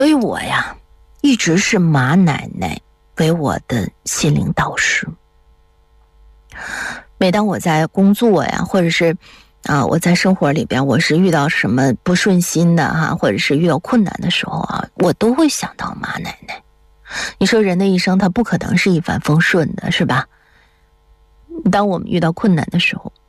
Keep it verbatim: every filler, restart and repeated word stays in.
所以我呀，一直是马奶奶为我的心灵导师。每当我在工作呀，或者是啊，我在生活里边，我是遇到什么不顺心的哈，或者是遇到困难的时候啊，我都会想到马奶奶。你说人的一生，它不可能是一帆风顺的，是吧？当我们遇到困难的时候，